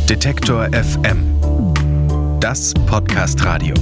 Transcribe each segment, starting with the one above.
Detektor FM. Das Podcast-Radio.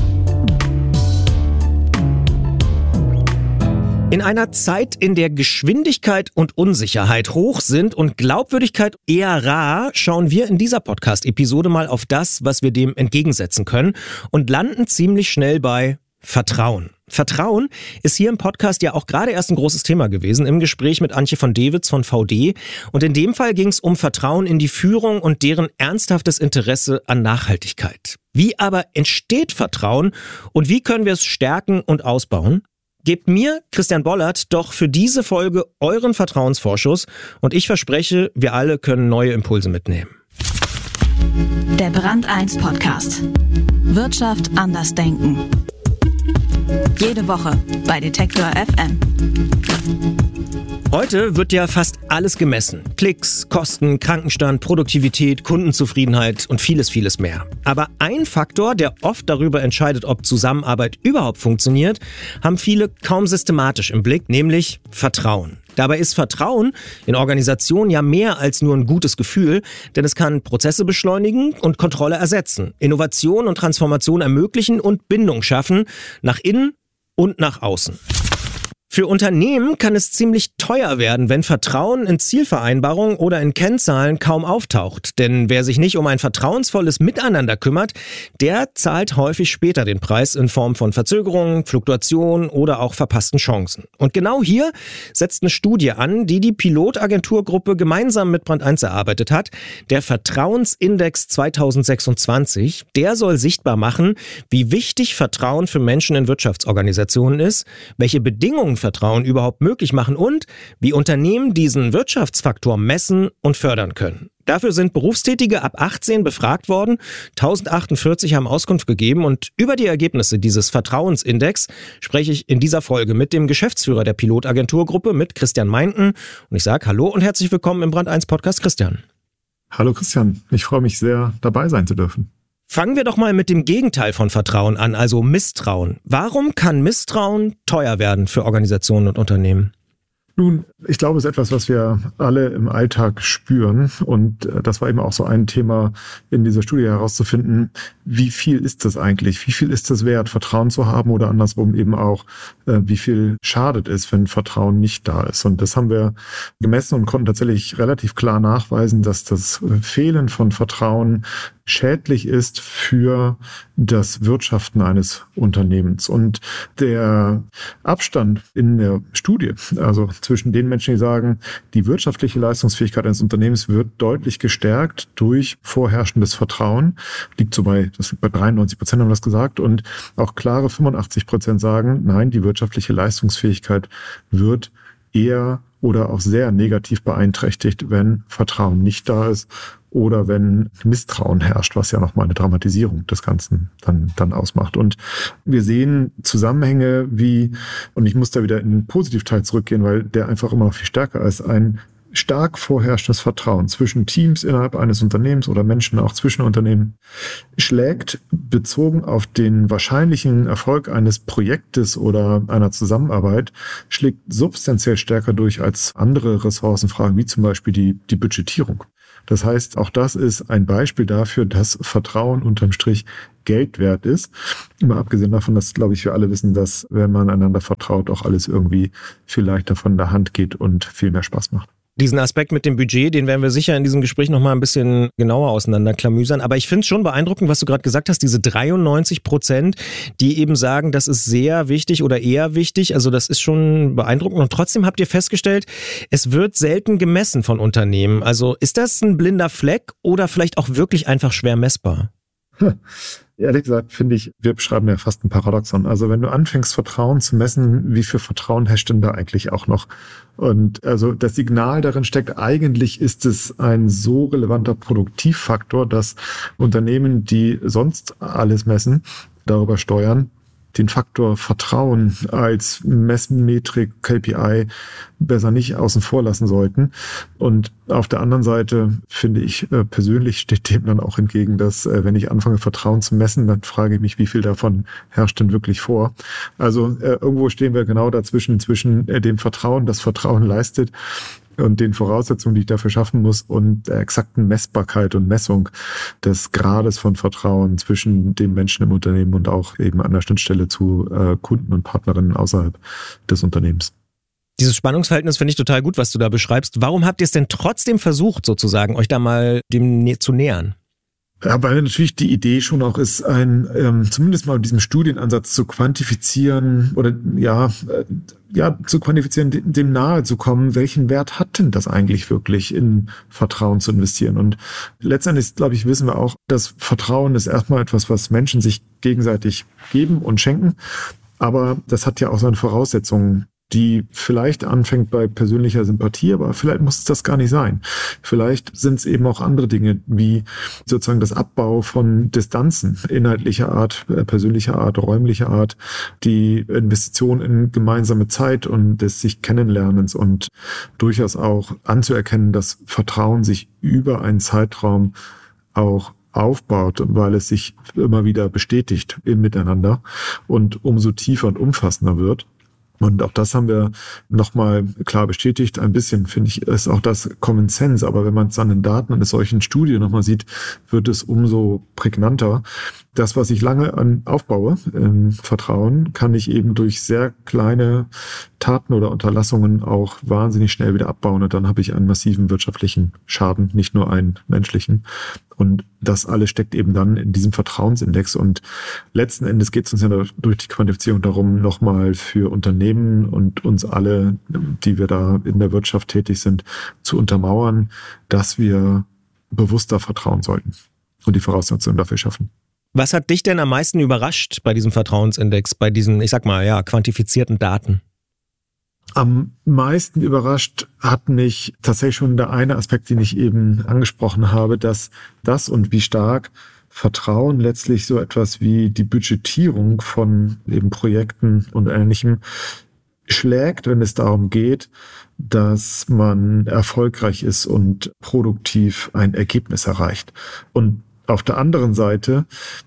In einer Zeit, in der Geschwindigkeit und Unsicherheit hoch sind und Glaubwürdigkeit eher rar, schauen wir in dieser Podcast-Episode mal auf das, was wir dem entgegensetzen können und landen ziemlich schnell bei Vertrauen. Vertrauen ist hier im Podcast ja auch gerade erst ein großes Thema gewesen im Gespräch mit Antje von Dewitz von VD. Und in dem Fall ging es um Vertrauen in die Führung und deren ernsthaftes Interesse an Nachhaltigkeit. Wie aber entsteht Vertrauen und wie können wir es stärken und ausbauen? Gebt mir, Christian Bollert, doch für diese Folge euren Vertrauensvorschuss und ich verspreche, wir alle können neue Impulse mitnehmen. Der Brand 1 Podcast. Wirtschaft anders denken. Jede Woche bei Detektor FM. Heute wird ja fast alles gemessen. Klicks, Kosten, Krankenstand, Produktivität, Kundenzufriedenheit und vieles, vieles mehr. Aber ein Faktor, der oft darüber entscheidet, ob Zusammenarbeit überhaupt funktioniert, haben viele kaum systematisch im Blick, nämlich Vertrauen. Dabei ist Vertrauen in Organisationen ja mehr als nur ein gutes Gefühl, denn es kann Prozesse beschleunigen und Kontrolle ersetzen, Innovation und Transformation ermöglichen und Bindung schaffen, nach innen und nach außen. Für Unternehmen kann es ziemlich teuer werden, wenn Vertrauen in Zielvereinbarungen oder in Kennzahlen kaum auftaucht. Denn wer sich nicht um ein vertrauensvolles Miteinander kümmert, der zahlt häufig später den Preis in Form von Verzögerungen, Fluktuationen oder auch verpassten Chancen. Und genau hier setzt eine Studie an, die die Pilotagenturgruppe gemeinsam mit Brand 1 erarbeitet hat. Der Vertrauensindex 2026, der soll sichtbar machen, wie wichtig Vertrauen für Menschen in Wirtschaftsorganisationen ist, welche Bedingungen Vertrauen überhaupt möglich machen und wie Unternehmen diesen Wirtschaftsfaktor messen und fördern können. Dafür sind Berufstätige ab 18 befragt worden, 1048 haben Auskunft gegeben und über die Ergebnisse dieses Vertrauensindex spreche ich in dieser Folge mit dem Geschäftsführer der Pilotagenturgruppe, mit Christian Meinten. Und ich sage Hallo und herzlich willkommen im Brand 1 Podcast, Christian. Hallo Christian, ich freue mich sehr, dabei sein zu dürfen. Fangen wir doch mal mit dem Gegenteil von Vertrauen an, also Misstrauen. Warum kann Misstrauen teuer werden für Organisationen und Unternehmen? Nun, ich glaube, es ist etwas, was wir alle im Alltag spüren. Und das war eben auch so ein Thema in dieser Studie herauszufinden, wie viel ist das eigentlich? Wie viel ist es wert, Vertrauen zu haben oder andersrum eben auch, wie viel schadet es, wenn Vertrauen nicht da ist? Und das haben wir gemessen und konnten tatsächlich relativ klar nachweisen, dass das Fehlen von Vertrauen schädlich ist für das Wirtschaften eines Unternehmens. Und der Abstand in der Studie, also zwischen den Menschen, die sagen, die wirtschaftliche Leistungsfähigkeit eines Unternehmens wird deutlich gestärkt durch vorherrschendes Vertrauen, liegt so bei 93% haben das gesagt, und auch klare 85% sagen, nein, die wirtschaftliche Leistungsfähigkeit wird eher oder auch sehr negativ beeinträchtigt, wenn Vertrauen nicht da ist oder wenn Misstrauen herrscht, was ja nochmal eine Dramatisierung des Ganzen dann ausmacht. Und wir sehen Zusammenhänge wie, und ich muss da wieder in den Positivteil zurückgehen, weil der einfach immer noch viel stärker ist, ein stark vorherrschendes Vertrauen zwischen Teams innerhalb eines Unternehmens oder Menschen auch zwischen Unternehmen schlägt, bezogen auf den wahrscheinlichen Erfolg eines Projektes oder einer Zusammenarbeit, schlägt substanziell stärker durch als andere Ressourcenfragen, wie zum Beispiel die Budgetierung. Das heißt, auch das ist ein Beispiel dafür, dass Vertrauen unterm Strich Geld wert ist. Mal abgesehen davon, dass, glaube ich, wir alle wissen, dass, wenn man einander vertraut, auch alles irgendwie viel leichter von der Hand geht und viel mehr Spaß macht. Diesen Aspekt mit dem Budget, den werden wir sicher in diesem Gespräch nochmal ein bisschen genauer auseinanderklamüsern. Aber ich finde es schon beeindruckend, was du gerade gesagt hast, diese 93%, die eben sagen, das ist sehr wichtig oder eher wichtig. Also das ist schon beeindruckend. Und trotzdem habt ihr festgestellt, es wird selten gemessen von Unternehmen. Also ist das ein blinder Fleck oder vielleicht auch wirklich einfach schwer messbar? Ehrlich gesagt, finde ich, wir beschreiben ja fast ein Paradoxon. Also wenn du anfängst, Vertrauen zu messen, wie viel Vertrauen herrscht denn da eigentlich auch noch? Und also das Signal darin steckt, eigentlich ist es ein so relevanter Produktivfaktor, dass Unternehmen, die sonst alles messen, darüber steuern, den Faktor Vertrauen als Messmetrik, KPI besser nicht außen vor lassen sollten. Und auf der anderen Seite finde ich persönlich steht dem dann auch entgegen, dass wenn ich anfange Vertrauen zu messen, dann frage ich mich, wie viel davon herrscht denn wirklich vor. Also irgendwo stehen wir genau dazwischen, zwischen dem Vertrauen, das Vertrauen leistet und den Voraussetzungen, die ich dafür schaffen muss und der exakten Messbarkeit und Messung des Grades von Vertrauen zwischen den Menschen im Unternehmen und auch eben an der Schnittstelle zu Kunden und Partnerinnen außerhalb des Unternehmens. Dieses Spannungsverhältnis finde ich total gut, was du da beschreibst. Warum habt ihr es denn trotzdem versucht, sozusagen, euch da mal dem zu nähern? Ja, weil natürlich die Idee schon auch ist, zumindest mal diesem Studienansatz zu quantifizieren oder zu quantifizieren, dem nahe zu kommen, welchen Wert hat denn das eigentlich wirklich, in Vertrauen zu investieren? Und letztendlich, glaube ich, wissen wir auch, dass Vertrauen ist erstmal etwas, was Menschen sich gegenseitig geben und schenken. Aber das hat ja auch seine Voraussetzungen, die vielleicht anfängt bei persönlicher Sympathie, aber vielleicht muss es das gar nicht sein. Vielleicht sind es eben auch andere Dinge, wie sozusagen das Abbau von Distanzen inhaltlicher Art, persönlicher Art, räumlicher Art, die Investition in gemeinsame Zeit und des sich Kennenlernens und durchaus auch anzuerkennen, dass Vertrauen sich über einen Zeitraum auch aufbaut, weil es sich immer wieder bestätigt im Miteinander und umso tiefer und umfassender wird. Und auch das haben wir nochmal klar bestätigt. Ein bisschen, finde ich, ist auch das Common Sense. Aber wenn man es an den Daten einer solchen Studie nochmal sieht, wird es umso prägnanter. Das, was ich lange aufbaue, Vertrauen, kann ich eben durch sehr kleine Taten oder Unterlassungen auch wahnsinnig schnell wieder abbauen. Und dann habe ich einen massiven wirtschaftlichen Schaden, nicht nur einen menschlichen. Und das alles steckt eben dann in diesem Vertrauensindex. Und letzten Endes geht es uns ja durch die Quantifizierung darum, nochmal für Unternehmen und uns alle, die wir da in der Wirtschaft tätig sind, zu untermauern, dass wir bewusster vertrauen sollten und die Voraussetzungen dafür schaffen. Was hat dich denn am meisten überrascht bei diesem Vertrauensindex, bei diesen, ich sag mal, quantifizierten Daten? Am meisten überrascht hat mich tatsächlich schon der eine Aspekt, den ich eben angesprochen habe, dass das und wie stark Vertrauen letztlich so etwas wie die Budgetierung von eben Projekten und Ähnlichem schlägt, wenn es darum geht, dass man erfolgreich ist und produktiv ein Ergebnis erreicht. Und auf der anderen Seite,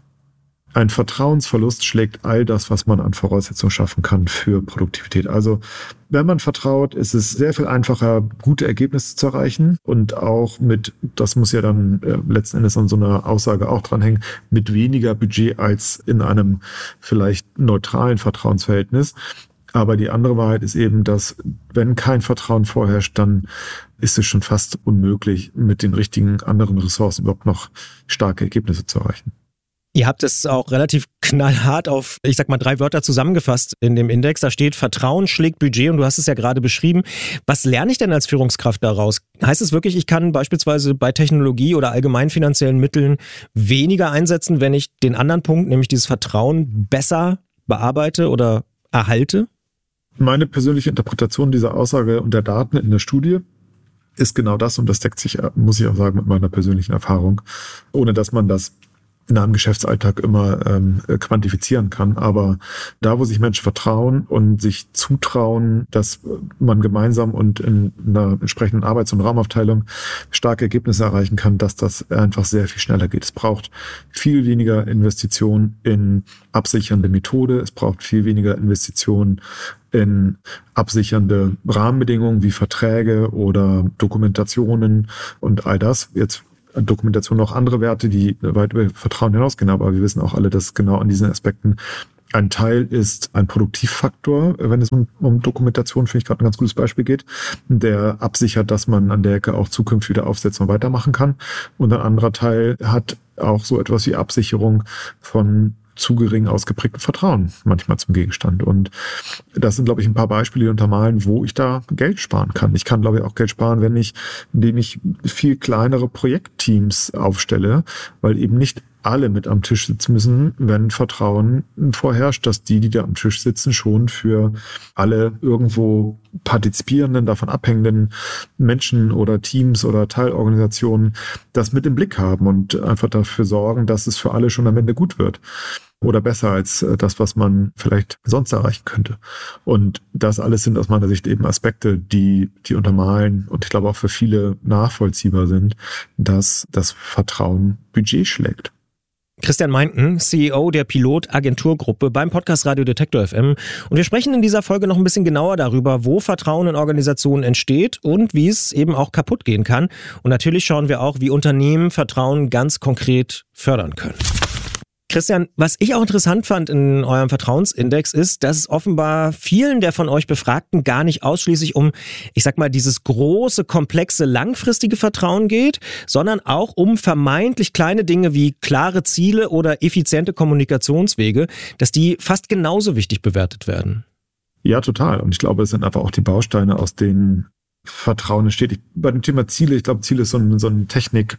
ein Vertrauensverlust schlägt all das, was man an Voraussetzungen schaffen kann für Produktivität. Also wenn man vertraut, ist es sehr viel einfacher, gute Ergebnisse zu erreichen und auch das muss ja dann letzten Endes an so einer Aussage auch dranhängen, mit weniger Budget als in einem vielleicht neutralen Vertrauensverhältnis. Aber die andere Wahrheit ist eben, dass wenn kein Vertrauen vorherrscht, dann ist es schon fast unmöglich, mit den richtigen anderen Ressourcen überhaupt noch starke Ergebnisse zu erreichen. Ihr habt es auch relativ knallhart auf, 3 Wörter zusammengefasst in dem Index. Da steht, Vertrauen schlägt Budget und du hast es ja gerade beschrieben. Was lerne ich denn als Führungskraft daraus? Heißt es wirklich, ich kann beispielsweise bei Technologie oder allgemein finanziellen Mitteln weniger einsetzen, wenn ich den anderen Punkt, nämlich dieses Vertrauen, besser bearbeite oder erhalte? Meine persönliche Interpretation dieser Aussage und der Daten in der Studie ist genau das und das deckt sich, muss ich auch sagen, mit meiner persönlichen Erfahrung, ohne dass man das in einem Geschäftsalltag immer quantifizieren kann. Aber da, wo sich Menschen vertrauen und sich zutrauen, dass man gemeinsam und in einer entsprechenden Arbeits- und Raumaufteilung starke Ergebnisse erreichen kann, dass das einfach sehr viel schneller geht. Es braucht viel weniger Investition in absichernde Methode. Es braucht viel weniger Investition in absichernde Rahmenbedingungen wie Verträge oder Dokumentationen und all das. Jetzt Dokumentation noch andere Werte, die weit über Vertrauen hinausgehen, aber wir wissen auch alle, dass genau an diesen Aspekten ein Teil ist ein Produktivfaktor, wenn es um Dokumentation, finde ich gerade ein ganz gutes Beispiel geht, der absichert, dass man an der Ecke auch zukünftig wieder aufsetzen und weitermachen kann. Und ein anderer Teil hat auch so etwas wie Absicherung von zu gering ausgeprägtem Vertrauen manchmal zum Gegenstand. Und das sind, glaube ich, ein paar Beispiele, die untermalen, wo ich da Geld sparen kann. Ich kann, glaube ich, auch Geld sparen, indem ich viel kleinere Projektteams aufstelle, weil eben nicht alle mit am Tisch sitzen müssen, wenn Vertrauen vorherrscht, dass die da am Tisch sitzen, schon für alle irgendwo partizipierenden, davon abhängenden Menschen oder Teams oder Teilorganisationen das mit im Blick haben und einfach dafür sorgen, dass es für alle schon am Ende gut wird. Oder besser als das, was man vielleicht sonst erreichen könnte. Und das alles sind aus meiner Sicht eben Aspekte, die untermalen und ich glaube auch für viele nachvollziehbar sind, dass das Vertrauen Budget schlägt. Christian Meinken, CEO der Pilot-Agenturgruppe beim Podcast Radio Detektor FM. Und wir sprechen in dieser Folge noch ein bisschen genauer darüber, wo Vertrauen in Organisationen entsteht und wie es eben auch kaputt gehen kann. Und natürlich schauen wir auch, wie Unternehmen Vertrauen ganz konkret fördern können. Christian, was ich auch interessant fand in eurem Vertrauensindex ist, dass es offenbar vielen der von euch Befragten gar nicht ausschließlich um, ich sag mal, dieses große, komplexe, langfristige Vertrauen geht, sondern auch um vermeintlich kleine Dinge wie klare Ziele oder effiziente Kommunikationswege, dass die fast genauso wichtig bewertet werden. Ja, total. Und ich glaube, es sind einfach auch die Bausteine, aus denen Vertrauen entsteht. Bei dem Thema Ziele, ich glaube, Ziele ist so eine Technik,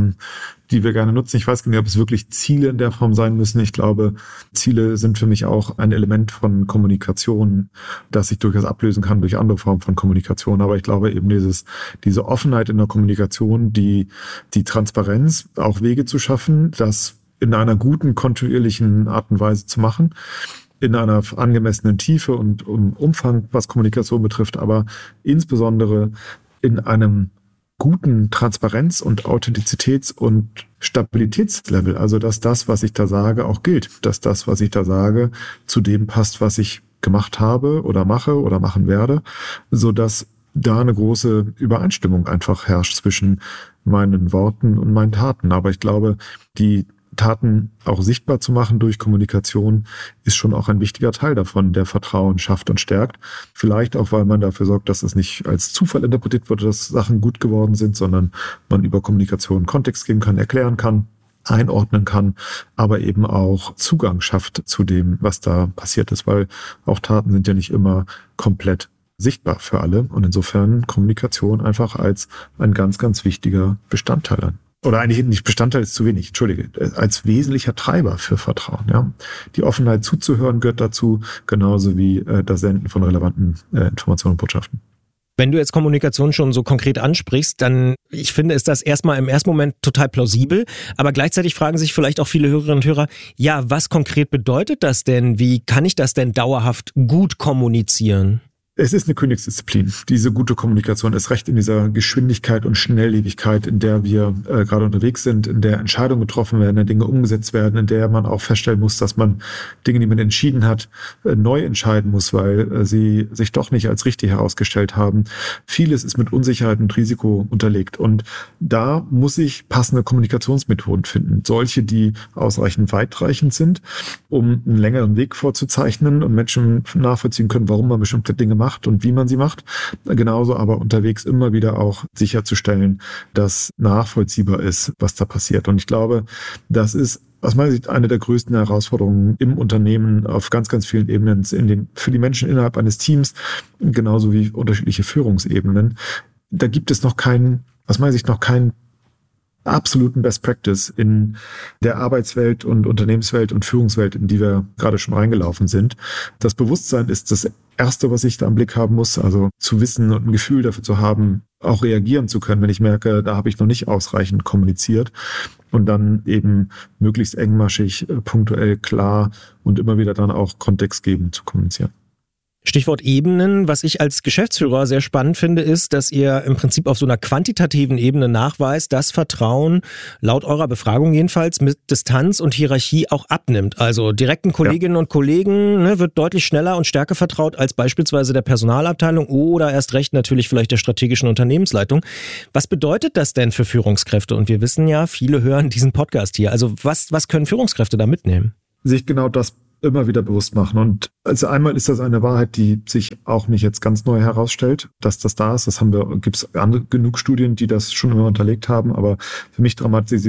die wir gerne nutzen. Ich weiß gar nicht, ob es wirklich Ziele in der Form sein müssen. Ich glaube, Ziele sind für mich auch ein Element von Kommunikation, das sich durchaus ablösen kann durch andere Formen von Kommunikation. Aber ich glaube eben diese Offenheit in der Kommunikation, die Transparenz, auch Wege zu schaffen, das in einer guten, kontinuierlichen Art und Weise zu machen, in einer angemessenen Tiefe und Umfang, was Kommunikation betrifft, aber insbesondere in einem guten Transparenz- und Authentizitäts- und Stabilitätslevel. Also, dass das, was ich da sage, auch gilt. Dass das, was ich da sage, zu dem passt, was ich gemacht habe oder mache oder machen werde, sodass da eine große Übereinstimmung einfach herrscht zwischen meinen Worten und meinen Taten. Aber ich glaube, die Taten auch sichtbar zu machen durch Kommunikation ist schon auch ein wichtiger Teil davon, der Vertrauen schafft und stärkt. Vielleicht auch, weil man dafür sorgt, dass es nicht als Zufall interpretiert wird, dass Sachen gut geworden sind, sondern man über Kommunikation Kontext geben kann, erklären kann, einordnen kann, aber eben auch Zugang schafft zu dem, was da passiert ist, weil auch Taten sind ja nicht immer komplett sichtbar für alle und insofern Kommunikation einfach als ein ganz, ganz wichtiger Bestandteil an. Oder eigentlich nicht Bestandteil ist zu wenig, entschuldige, als wesentlicher Treiber für Vertrauen. Ja. Die Offenheit zuzuhören gehört dazu, genauso wie das Senden von relevanten Informationen und Botschaften. Wenn du jetzt Kommunikation schon so konkret ansprichst, dann, ich finde, ist das erstmal im ersten Moment total plausibel, aber gleichzeitig fragen sich vielleicht auch viele Hörerinnen und Hörer, ja, was konkret bedeutet das denn? Wie kann ich das denn dauerhaft gut kommunizieren? Es ist eine Königsdisziplin, diese gute Kommunikation, ist recht in dieser Geschwindigkeit und Schnelllebigkeit, in der wir gerade unterwegs sind, in der Entscheidungen getroffen werden, in der Dinge umgesetzt werden, in der man auch feststellen muss, dass man Dinge, die man entschieden hat, neu entscheiden muss, weil sie sich doch nicht als richtig herausgestellt haben. Vieles ist mit Unsicherheit und Risiko unterlegt und da muss ich passende Kommunikationsmethoden finden. Solche, die ausreichend weitreichend sind, um einen längeren Weg vorzuzeichnen und Menschen nachvollziehen können, warum man bestimmte Dinge macht und wie man sie macht. Genauso aber unterwegs immer wieder auch sicherzustellen, dass nachvollziehbar ist, was da passiert. Und ich glaube, das ist aus meiner Sicht eine der größten Herausforderungen im Unternehmen auf ganz, ganz vielen Ebenen, für die Menschen innerhalb eines Teams, genauso wie unterschiedliche Führungsebenen. Da gibt es noch keinen absoluten Best Practice in der Arbeitswelt und Unternehmenswelt und Führungswelt, in die wir gerade schon reingelaufen sind. Das Bewusstsein ist das Erste, was ich da im Blick haben muss, also zu wissen und ein Gefühl dafür zu haben, auch reagieren zu können, wenn ich merke, da habe ich noch nicht ausreichend kommuniziert und dann eben möglichst engmaschig, punktuell, klar und immer wieder dann auch kontextgebend zu kommunizieren. Stichwort Ebenen. Was ich als Geschäftsführer sehr spannend finde, ist, dass ihr im Prinzip auf so einer quantitativen Ebene nachweist, dass Vertrauen laut eurer Befragung jedenfalls mit Distanz und Hierarchie auch abnimmt. Also direkten Kolleginnen und Kollegen wird deutlich schneller und stärker vertraut als beispielsweise der Personalabteilung oder erst recht natürlich vielleicht der strategischen Unternehmensleitung. Was bedeutet das denn für Führungskräfte? Und wir wissen ja, viele hören diesen Podcast hier. Also was können Führungskräfte da mitnehmen? Sich genau das immer wieder bewusst machen. Und also einmal ist das eine Wahrheit, die sich auch nicht jetzt ganz neu herausstellt, dass das da ist. Gibt es genug Studien, die das schon immer unterlegt haben. Aber für mich dramatisiert